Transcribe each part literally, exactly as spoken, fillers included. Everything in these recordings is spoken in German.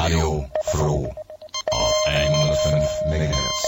Radio Froh auf hundertfünf Megahertz.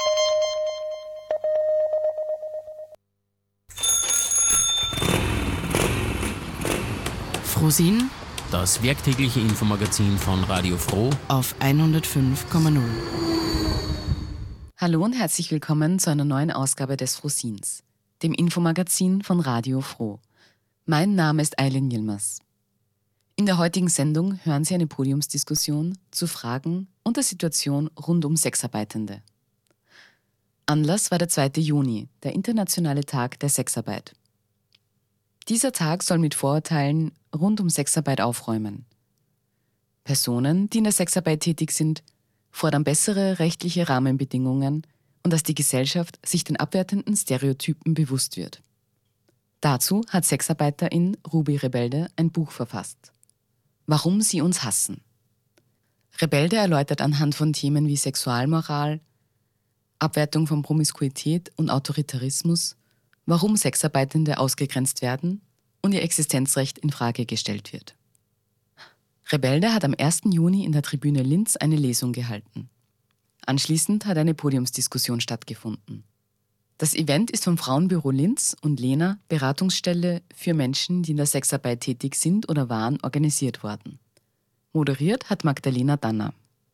Frohsinn, das werktägliche Infomagazin von Radio Froh auf hundertfünf Komma null. Hallo und herzlich willkommen zu einer neuen Ausgabe des Frohsinns, dem Infomagazin von Radio Froh. Mein Name ist Eileen Yilmaz. In der heutigen Sendung hören Sie eine Podiumsdiskussion zu Fragen und der Situation rund um Sexarbeitende. Anlass war der zweite Juni, der Internationale Tag der Sexarbeit. Dieser Tag soll mit Vorurteilen rund um Sexarbeit aufräumen. Personen, die in der Sexarbeit tätig sind, fordern bessere rechtliche Rahmenbedingungen und dass die Gesellschaft sich den abwertenden Stereotypen bewusst wird. Dazu hat Sexarbeiterin Ruby Rebelde ein Buch verfasst. Warum sie uns hassen. Rebelde erläutert anhand von Themen wie Sexualmoral, Abwertung von Promiskuität und Autoritarismus, warum Sexarbeitende ausgegrenzt werden und ihr Existenzrecht in Frage gestellt wird. Rebelde hat am ersten Juni in der Tribüne Linz eine Lesung gehalten. Anschließend hat eine Podiumsdiskussion stattgefunden. Das Event ist vom Frauenbüro Linz und Lena, Beratungsstelle für Menschen, die in der Sexarbeit tätig sind oder waren, organisiert worden. Moderiert hat Magdalena Danner.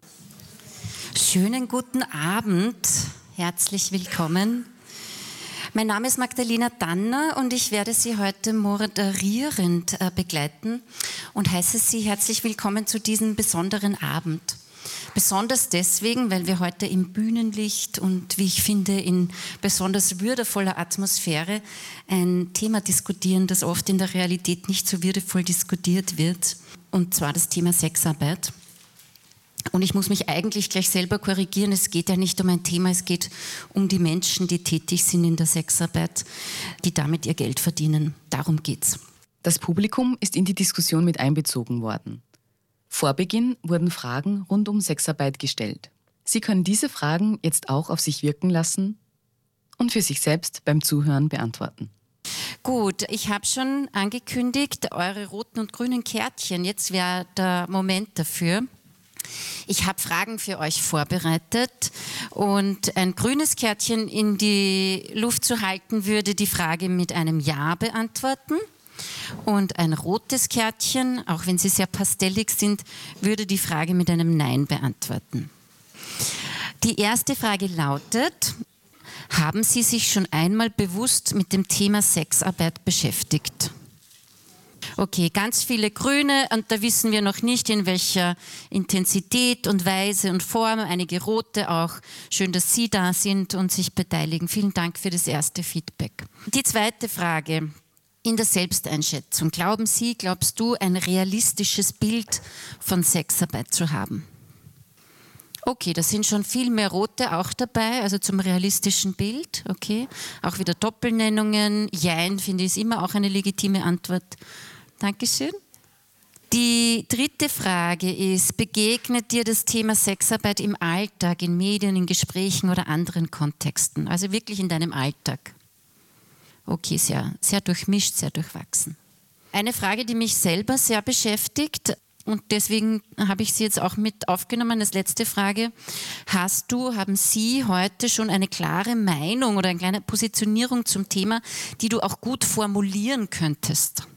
Schönen guten Abend, herzlich willkommen. Mein Name ist Magdalena Danner und ich werde Sie heute moderierend begleiten und heiße Sie herzlich willkommen zu diesem besonderen Abend. Besonders deswegen, weil wir heute im Bühnenlicht und, wie ich finde, in besonders würdevoller Atmosphäre ein Thema diskutieren, das oft in der Realität nicht so würdevoll diskutiert wird, und zwar das Thema Sexarbeit. Und ich muss mich eigentlich gleich selber korrigieren, es geht ja nicht um ein Thema, es geht um die Menschen, die tätig sind in der Sexarbeit, die damit ihr Geld verdienen. Darum geht's. Das Publikum ist in die Diskussion mit einbezogen worden. Vor Beginn wurden Fragen rund um Sexarbeit gestellt. Sie können diese Fragen jetzt auch auf sich wirken lassen und für sich selbst beim Zuhören beantworten. Gut, ich habe schon angekündigt, eure roten und grünen Kärtchen, jetzt wäre der Moment dafür. Ich habe Fragen für euch vorbereitet und ein grünes Kärtchen in die Luft zu halten, würde die Frage mit einem Ja beantworten. Und ein rotes Kärtchen, auch wenn sie sehr pastellig sind, würde die Frage mit einem Nein beantworten. Die erste Frage lautet: Haben Sie sich schon einmal bewusst mit dem Thema Sexarbeit beschäftigt? Okay, ganz viele Grüne, und da wissen wir noch nicht, in welcher Intensität und Weise und Form. Einige Rote auch. Schön, dass Sie da sind und sich beteiligen. Vielen Dank für das erste Feedback. Die zweite Frage. In der Selbsteinschätzung, glauben Sie, glaubst du, ein realistisches Bild von Sexarbeit zu haben? Okay, da sind schon viel mehr Rote auch dabei, also zum realistischen Bild, okay. Auch wieder Doppelnennungen, Jein, finde ich, ist immer auch eine legitime Antwort. Dankeschön. Die dritte Frage ist, begegnet dir das Thema Sexarbeit im Alltag, in Medien, in Gesprächen oder anderen Kontexten, also wirklich in deinem Alltag? Okay, sehr, sehr durchmischt, sehr durchwachsen. Eine Frage, die mich selber sehr beschäftigt, und deswegen habe ich sie jetzt auch mit aufgenommen als letzte Frage. Hast du, haben Sie heute schon eine klare Meinung oder eine kleine Positionierung zum Thema, die du auch gut formulieren könntest?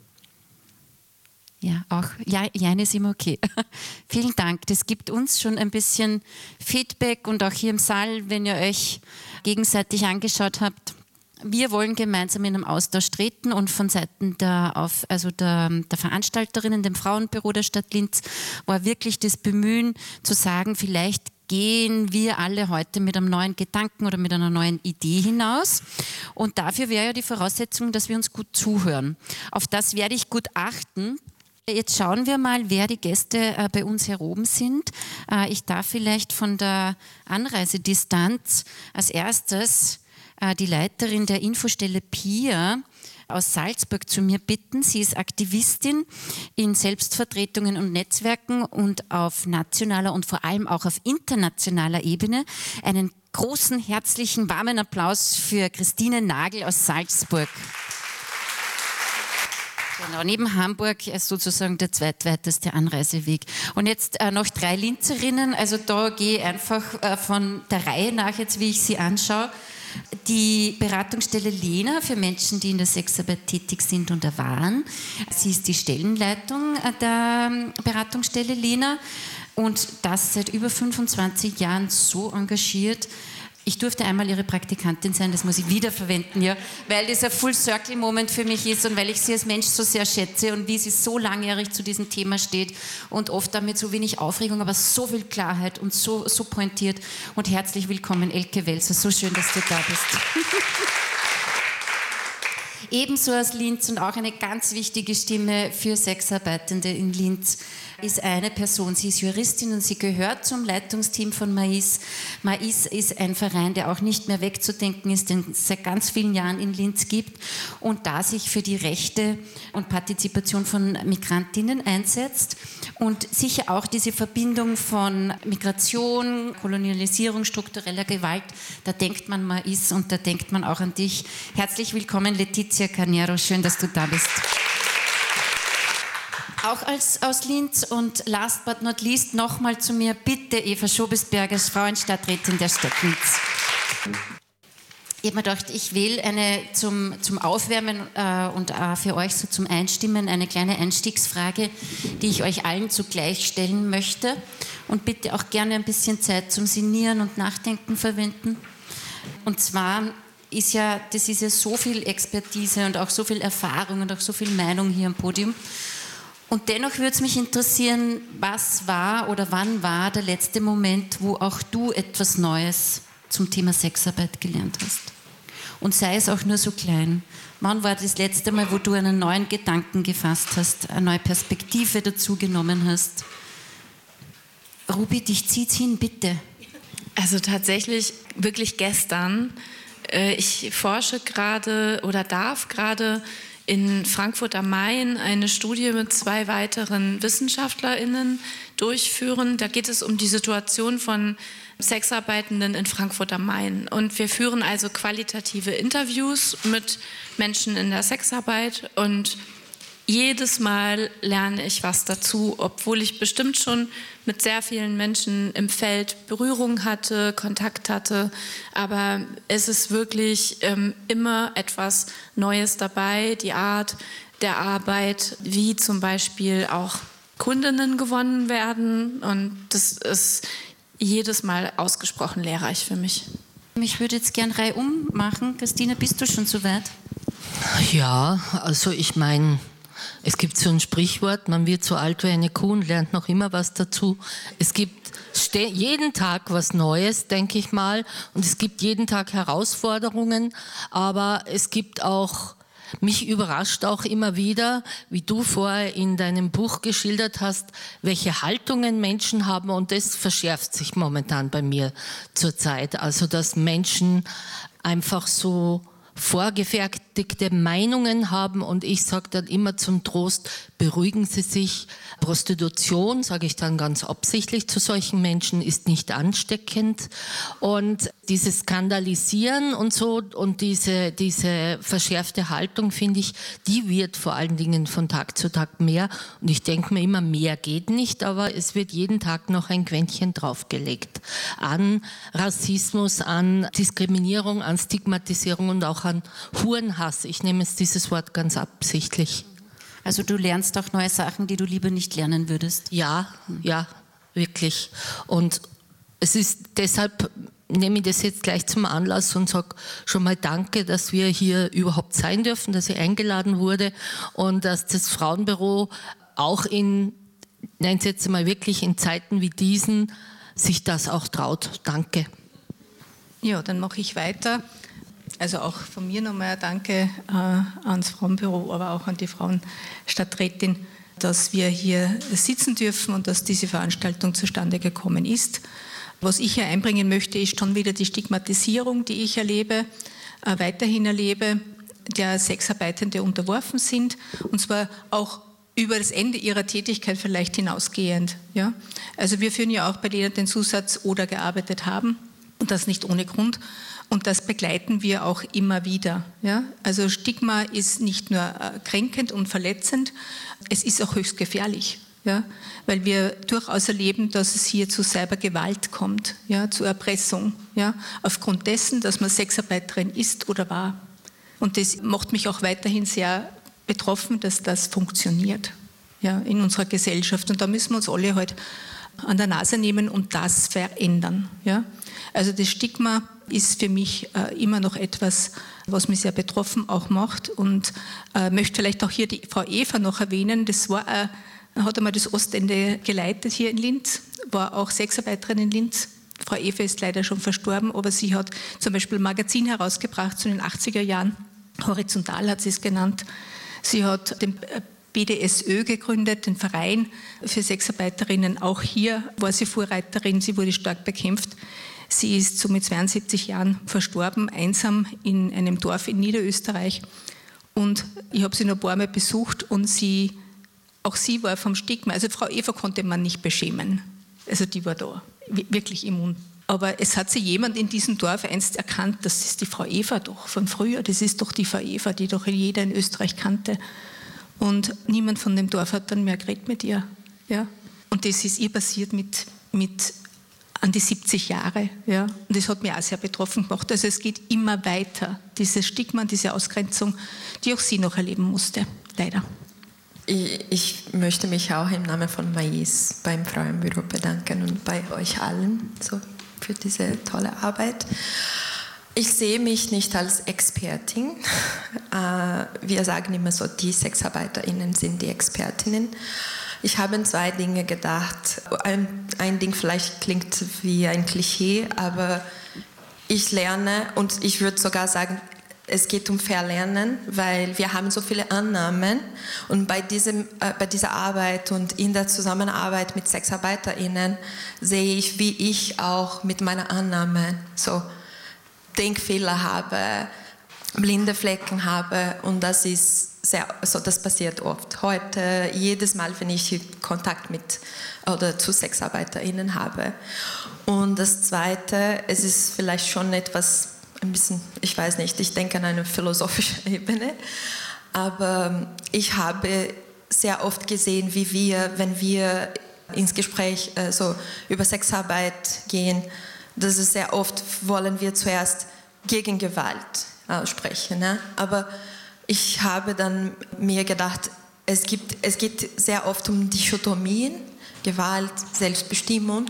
Ja, auch, ja, Jein ist immer okay. Vielen Dank, das gibt uns schon ein bisschen Feedback und auch hier im Saal, wenn ihr euch gegenseitig angeschaut habt. Wir wollen gemeinsam in einem Austausch treten und von Seiten der, auf, also der, der Veranstalterinnen, dem Frauenbüro der Stadt Linz, war wirklich das Bemühen zu sagen, vielleicht gehen wir alle heute mit einem neuen Gedanken oder mit einer neuen Idee hinaus. Und dafür wäre ja die Voraussetzung, dass wir uns gut zuhören. Auf das werde ich gut achten. Jetzt schauen wir mal, wer die Gäste äh, bei uns hier oben sind. Äh, ich darf vielleicht von der Anreisedistanz als erstes die Leiterin der Infostelle Pia aus Salzburg zu mir bitten. Sie ist Aktivistin in Selbstvertretungen und Netzwerken und auf nationaler und vor allem auch auf internationaler Ebene. Einen großen, herzlichen, warmen Applaus für Christine Nagel aus Salzburg. Genau, neben Hamburg ist sozusagen der zweitweiteste Anreiseweg. Und jetzt äh, noch drei Linzerinnen, also da gehe ich einfach äh, von der Reihe nach jetzt, wie ich sie anschaue. Die Beratungsstelle Lena für Menschen, die in der Sexarbeit tätig sind und waren. Sie ist die Stellenleitung der Beratungsstelle Lena und das seit über fünfundzwanzig Jahren so engagiert. Ich durfte einmal ihre Praktikantin sein, das muss ich wiederverwenden, ja, weil das ein Full-Circle-Moment für mich ist und weil ich sie als Mensch so sehr schätze und wie sie so langjährig zu diesem Thema steht und oft damit so wenig Aufregung, aber so viel Klarheit und so, so pointiert. Und herzlich willkommen, Elke Welser, so schön, dass du da bist. Ebenso aus Linz und auch eine ganz wichtige Stimme für Sexarbeitende in Linz ist eine Person. Sie ist Juristin und sie gehört zum Leitungsteam von Mais. Mais ist ein Verein, der auch nicht mehr wegzudenken ist, den es seit ganz vielen Jahren in Linz gibt und da sich für die Rechte und Partizipation von Migrantinnen einsetzt und sicher auch diese Verbindung von Migration, Kolonialisierung, struktureller Gewalt, da denkt man Mais und da denkt man auch an dich. Herzlich willkommen, Letizia Carneiro, schön, dass du da bist. Auch als, aus Linz und last but not least nochmal zu mir, bitte Eva Schobesberger, Frauenstadträtin der Stadt Linz. Ich habe mir gedacht, ich wähle eine zum, zum Aufwärmen äh, und äh, für euch so zum Einstimmen eine kleine Einstiegsfrage, die ich euch allen zugleich stellen möchte und bitte auch gerne ein bisschen Zeit zum Sinnieren und Nachdenken verwenden. Und zwar ist ja, das ist ja so viel Expertise und auch so viel Erfahrung und auch so viel Meinung hier am Podium. Und dennoch würde es mich interessieren, was war oder wann war der letzte Moment, wo auch du etwas Neues zum Thema Sexarbeit gelernt hast? Und sei es auch nur so klein. Wann war das letzte Mal, wo du einen neuen Gedanken gefasst hast, eine neue Perspektive dazu genommen hast? Ruby, dich zieht's hin, bitte. Also tatsächlich wirklich gestern. Ich forsche gerade oder darf gerade in Frankfurt am Main eine Studie mit zwei weiteren WissenschaftlerInnen durchführen. Da geht es um die Situation von Sexarbeitenden in Frankfurt am Main. Und wir führen also qualitative Interviews mit Menschen in der Sexarbeit und jedes Mal lerne ich was dazu, obwohl ich bestimmt schon mit sehr vielen Menschen im Feld Berührung hatte, Kontakt hatte. Aber es ist wirklich ähm, immer etwas Neues dabei, die Art der Arbeit, wie zum Beispiel auch Kundinnen gewonnen werden. Und das ist jedes Mal ausgesprochen lehrreich für mich. Ich würde jetzt gern reihum machen. Christine, bist du schon soweit? Ja, also ich meine, es gibt so ein Sprichwort, man wird so alt wie eine Kuh und lernt noch immer was dazu. Es gibt jeden Tag was Neues, denke ich mal, und es gibt jeden Tag Herausforderungen, aber es gibt auch, mich überrascht auch immer wieder, wie du vorher in deinem Buch geschildert hast, welche Haltungen Menschen haben, und das verschärft sich momentan bei mir zurzeit. Also, dass Menschen einfach so vorgefertigte Meinungen haben, und ich sage dann immer zum Trost, beruhigen Sie sich. Prostitution, sage ich dann ganz absichtlich zu solchen Menschen, ist nicht ansteckend, und dieses Skandalisieren und so und diese, diese verschärfte Haltung, finde ich, die wird vor allen Dingen von Tag zu Tag mehr, und ich denke mir immer, mehr geht nicht, aber es wird jeden Tag noch ein Quäntchen draufgelegt an Rassismus, an Diskriminierung, an Stigmatisierung und auch an Hurenhass. Ich nehme jetzt dieses Wort ganz absichtlich. Also du lernst auch neue Sachen, die du lieber nicht lernen würdest? Ja, ja, wirklich. Und es ist deshalb, nehme ich das jetzt gleich zum Anlass und sage schon mal danke, dass wir hier überhaupt sein dürfen, dass ich eingeladen wurde und dass das Frauenbüro auch in, nein, es jetzt mal wirklich in Zeiten wie diesen, sich das auch traut. Danke. Ja, dann mache ich weiter. Also auch von mir nochmal ein Danke äh, ans Frauenbüro, aber auch an die Frauenstadträtin, dass wir hier sitzen dürfen und dass diese Veranstaltung zustande gekommen ist. Was ich hier einbringen möchte, ist schon wieder die Stigmatisierung, die ich erlebe, äh, weiterhin erlebe, der Sexarbeitende unterworfen sind, und zwar auch über das Ende ihrer Tätigkeit vielleicht hinausgehend. Ja? Also wir führen ja auch bei denen den Zusatz oder gearbeitet haben, und das nicht ohne Grund. Und das begleiten wir auch immer wieder. Ja? Also Stigma ist nicht nur äh, kränkend und verletzend, es ist auch höchst gefährlich. Ja? Weil wir durchaus erleben, dass es hier zu Cybergewalt kommt, ja? Zu Erpressung, ja? Aufgrund dessen, dass man Sexarbeiterin ist oder war. Und das macht mich auch weiterhin sehr betroffen, dass das funktioniert, ja, in unserer Gesellschaft. Und da müssen wir uns alle halt an der Nase nehmen und das verändern. Ja? Also das Stigma ist für mich äh, immer noch etwas, was mich sehr betroffen auch macht. Und äh, möchte vielleicht auch hier die Frau Eva noch erwähnen. Das war, äh, hat einmal das Ostende geleitet hier in Linz, war auch Sexarbeiterin in Linz. Frau Eva ist leider schon verstorben, aber sie hat zum Beispiel ein Magazin herausgebracht zu den achtziger Jahren. Horizontal hat sie es genannt. Sie hat den B D S Ö gegründet, den Verein für Sexarbeiterinnen. Auch hier war sie Vorreiterin, sie wurde stark bekämpft. Sie ist so mit zweiundsiebzig Jahren verstorben, einsam in einem Dorf in Niederösterreich. Und ich habe sie noch ein paar Mal besucht und sie, auch sie war vom Stigma. Also Frau Eva konnte man nicht beschämen. Also die war da, wirklich immun. Aber es hat sich jemand in diesem Dorf einst erkannt, das ist die Frau Eva doch von früher. Das ist doch die Frau Eva, die doch jeder in Österreich kannte. Und niemand von dem Dorf hat dann mehr geredet mit ihr. Ja? Und das ist ihr passiert mit, mit an die siebzig Jahre. Ja? Und das hat mich auch sehr betroffen gemacht. Also es geht immer weiter, dieses Stigma, diese Ausgrenzung, die auch sie noch erleben musste, leider. Ich, ich möchte mich auch im Namen von Mais beim Frauenbüro bedanken und bei euch allen so für diese tolle Arbeit. Ich sehe mich nicht als Expertin. Wir sagen immer so, die SexarbeiterInnen sind die Expertinnen. Ich habe an zwei Dinge gedacht. Ein, ein Ding vielleicht klingt wie ein Klischee, aber ich lerne und ich würde sogar sagen, es geht um Verlernen, weil wir haben so viele Annahmen und bei, diesem, äh, bei dieser Arbeit und in der Zusammenarbeit mit SexarbeiterInnen sehe ich, wie ich auch mit meiner Annahme so Denkfehler habe, blinde Flecken habe und das ist sehr, also das passiert oft. Heute, jedes Mal, wenn ich Kontakt mit oder zu SexarbeiterInnen habe. Und das Zweite, es ist vielleicht schon etwas ein bisschen, ich weiß nicht, ich denke an eine philosophische Ebene, aber ich habe sehr oft gesehen, wie wir, wenn wir ins Gespräch äh, so über Sexarbeit gehen, dass es sehr oft wollen wir zuerst gegen Gewalt aussprechen, ne? Aber ich habe dann mir gedacht, es, gibt, es geht sehr oft um Dichotomien, Gewalt, Selbstbestimmung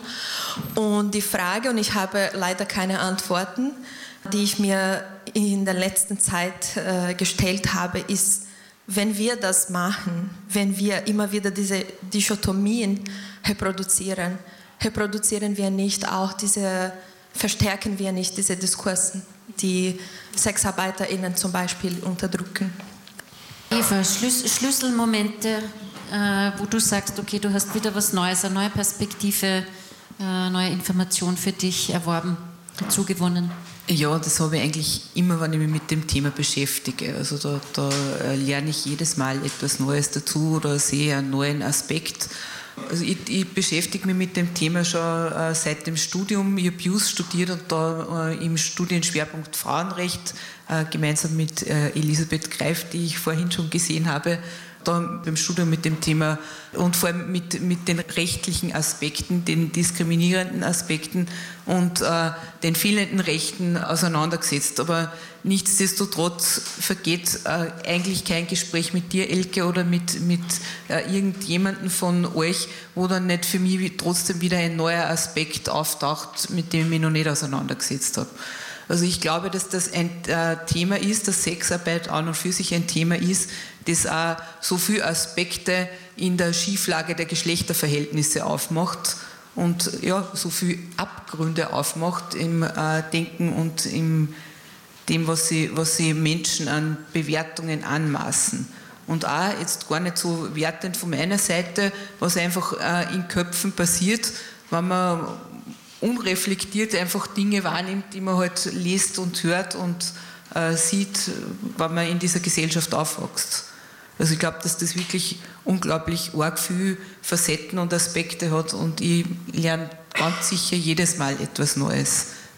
und die Frage, und ich habe leider keine Antworten, die ich mir in der letzten Zeit äh, gestellt habe, ist, wenn wir das machen, wenn wir immer wieder diese Dichotomien reproduzieren, reproduzieren wir nicht auch diese, verstärken wir nicht diese Diskursen, die SexarbeiterInnen zum Beispiel unterdrücken. Eva, Schlüs- Schlüsselmomente, äh, wo du sagst, okay, du hast wieder was Neues, eine neue Perspektive, äh, neue Information für dich erworben, dazugewonnen. Ja, das habe ich eigentlich immer, wenn ich mich mit dem Thema beschäftige. Also da, da lerne ich jedes Mal etwas Neues dazu oder sehe einen neuen Aspekt. Also ich, ich beschäftige mich mit dem Thema schon äh, seit dem Studium. Ich habe Jus studiert und da äh, im Studienschwerpunkt Frauenrecht äh, gemeinsam mit äh, Elisabeth Greif, die ich vorhin schon gesehen habe, da beim Studium mit dem Thema und vor allem mit, mit den rechtlichen Aspekten, den diskriminierenden Aspekten und äh, den fehlenden Rechten auseinandergesetzt. Aber nichtsdestotrotz vergeht äh, eigentlich kein Gespräch mit dir, Elke, oder mit, mit äh, irgendjemandem von euch, wo dann nicht für mich trotzdem wieder ein neuer Aspekt auftaucht, mit dem ich mich noch nicht auseinandergesetzt habe. Also ich glaube, dass das ein äh, Thema ist, dass Sexarbeit an und für sich ein Thema ist, das auch so viele Aspekte in der Schieflage der Geschlechterverhältnisse aufmacht und ja, so viele Abgründe aufmacht im äh, Denken und in dem, was sie, was sie Menschen an Bewertungen anmaßen. Und auch jetzt gar nicht so wertend von meiner Seite, was einfach äh, in Köpfen passiert, wenn man unreflektiert einfach Dinge wahrnimmt, die man halt liest und hört und äh, sieht, wenn man in dieser Gesellschaft aufwächst. Also ich glaube, dass das wirklich unglaublich arg viele Facetten und Aspekte hat und ich lerne ganz sicher jedes Mal etwas Neues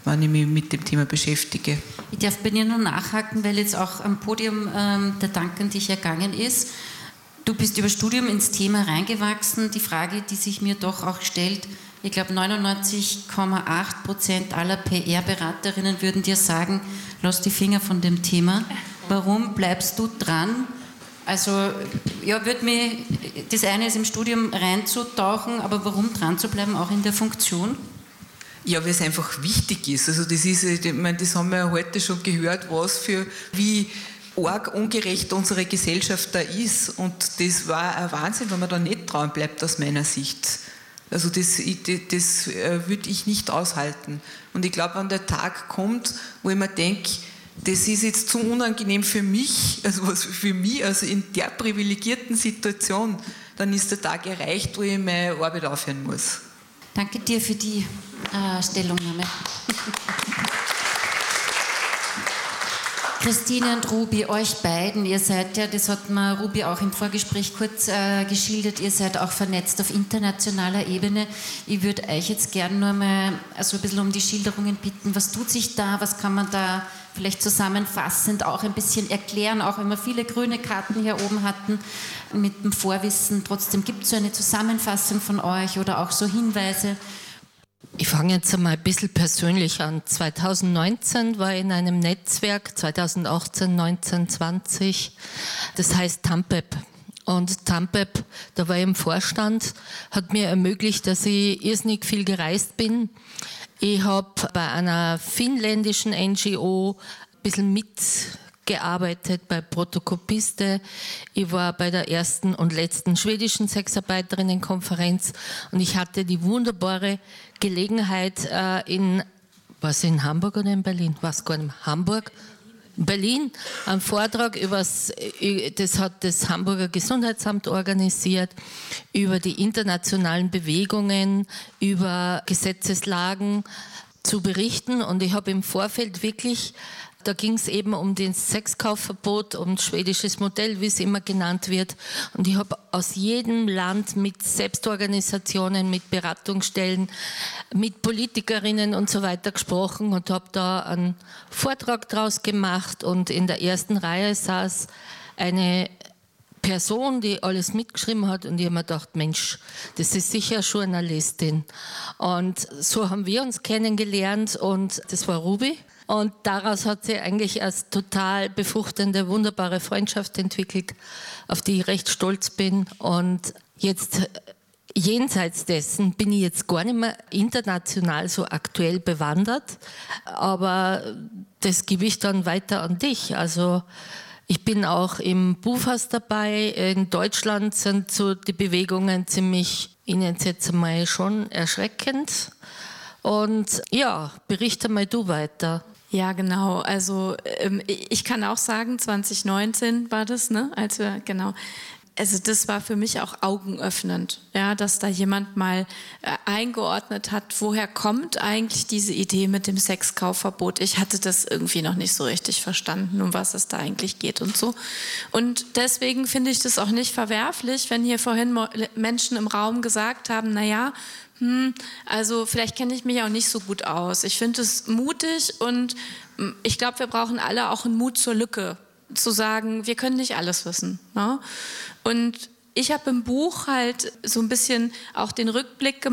wenn ich mich mit dem Thema beschäftige. Ich darf bei dir nur nachhaken, weil jetzt auch am Podium ähm, der Dank an dich ergangen ist. Du bist über Studium ins Thema reingewachsen. Die Frage, die sich mir doch auch stellt, ich glaube neunundneunzig Komma acht Prozent aller P R-Beraterinnen würden dir sagen, lass die Finger von dem Thema. Warum bleibst du dran? Also, ja, würde mir, das eine ist im Studium reinzutauchen, aber warum dran zu bleiben, auch in der Funktion? Ja, weil es einfach wichtig ist. Also das ist, ich meine, das haben wir ja heute schon gehört, was für, wie arg ungerecht unsere Gesellschaft da ist. Und das war ein Wahnsinn, wenn man da nicht dran bleibt, aus meiner Sicht. Also das, das, das würde ich nicht aushalten. Und ich glaube, wenn der Tag kommt, wo ich mir denke, das ist jetzt zu unangenehm für mich, also was für mich, also in der privilegierten Situation, dann ist der Tag erreicht, wo ich meine Arbeit aufhören muss. Danke dir für die äh, Stellungnahme. Christine und Ruby, euch beiden, ihr seid ja, das hat mir Ruby auch im Vorgespräch kurz äh, geschildert, ihr seid auch vernetzt auf internationaler Ebene. Ich würde euch jetzt gerne nur mal also ein bisschen um die Schilderungen bitten. Was tut sich da? Was kann man da vielleicht zusammenfassend auch ein bisschen erklären, auch wenn wir viele grüne Karten hier oben hatten mit dem Vorwissen. Trotzdem gibt es so eine Zusammenfassung von euch oder auch so Hinweise. Ich fange jetzt einmal ein bisschen persönlich an. zweitausendneunzehn war ich in einem Netzwerk, zweitausendachtzehn, neunzehn, zwanzig, das heißt Tampep. Und Tampep, da war ich im Vorstand, hat mir ermöglicht, dass ich irrsinnig viel gereist bin. Ich habe bei einer finnländischen N G O ein bisschen mitgearbeitet, bei Protokopiste. Ich war bei der ersten und letzten schwedischen Sexarbeiterinnenkonferenz und ich hatte die wunderbare Gelegenheit äh, in, was in Hamburg oder in Berlin? Was gar nicht, Hamburg? Berlin, einen Vortrag über das, das hat das Hamburger Gesundheitsamt organisiert, über die internationalen Bewegungen, über Gesetzeslagen zu berichten. Und ich habe im Vorfeld wirklich, da ging es eben um das Sexkaufverbot, um das schwedisches Modell, wie es immer genannt wird. Und ich habe aus jedem Land mit Selbstorganisationen, mit Beratungsstellen, mit Politikerinnen und so weiter gesprochen und habe da einen Vortrag draus gemacht. Und in der ersten Reihe saß eine Person, die alles mitgeschrieben hat, und ich habe mir gedacht, Mensch, das ist sicher eine Journalistin. Und so haben wir uns kennengelernt und das war Ruby. Und daraus hat sich eigentlich als total befruchtende, wunderbare Freundschaft entwickelt, auf die ich recht stolz bin. Und jetzt, jenseits dessen, bin ich jetzt gar nicht mehr international so aktuell bewandert. Aber das gebe ich dann weiter an dich. Also ich bin auch im Bufas dabei. In Deutschland sind so die Bewegungen ziemlich, ich nenne es jetzt einmal schon erschreckend. Und ja, berichte mal du weiter. Ja, genau. Also ähm, ich kann auch sagen, zwanzig neunzehn war das, ne? Als wir, genau. Also das war für mich auch augenöffnend, ja, dass da jemand mal äh, eingeordnet hat, woher kommt eigentlich diese Idee mit dem Sexkaufverbot. Ich hatte das irgendwie noch nicht so richtig verstanden, um was es da eigentlich geht und so. Und deswegen finde ich das auch nicht verwerflich, wenn hier vorhin Menschen im Raum gesagt haben, naja, hm, also vielleicht kenne ich mich auch nicht so gut aus. Ich finde es mutig und ich glaube, wir brauchen alle auch einen Mut zur Lücke, zu sagen, wir können nicht alles wissen. Ne? Und ich habe im Buch halt so ein bisschen auch den Rückblick gemacht,